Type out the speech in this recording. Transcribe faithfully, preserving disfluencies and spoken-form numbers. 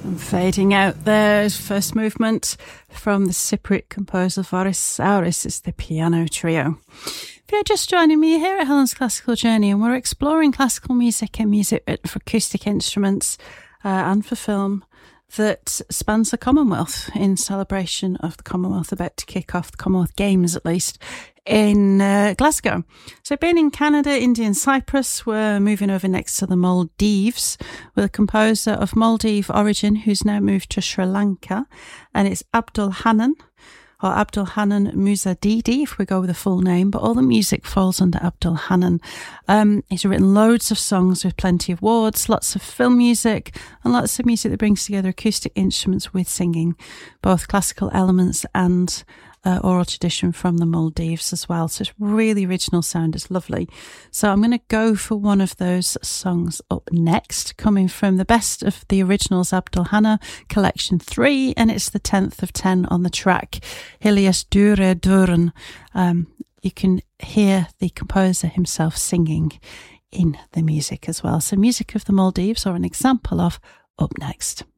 Fading out there, first movement from the Cypriot composer Voris Sauris. It's the piano trio. If you're just joining me here at Helen's Classical Journey, and we're exploring classical music and music written for acoustic instruments uh, and for film that spans the Commonwealth, in celebration of the Commonwealth about to kick off, the Commonwealth Games at least, in uh, Glasgow. So being in Canada, India and Cyprus, we're moving over next to the Maldives with a composer of Maldive origin who's now moved to Sri Lanka, and it's Abdul Hanan, or Abdul Hanan Musadidi, if we go with the full name, but all the music falls under Abdul Hanan. Um, he's written loads of songs with plenty of awards, lots of film music, and lots of music that brings together acoustic instruments with singing, both classical elements and Uh, oral tradition from the Maldives as well. So it's really original sound. It's lovely. So I'm going to go for one of those songs up next, coming from the best of the originals, Abdul Hanan Collection three, and it's the tenth of ten on the track, Hilias Dure Duren. Um, you can hear the composer himself singing in the music as well. So music of the Maldives, or an example of, up next.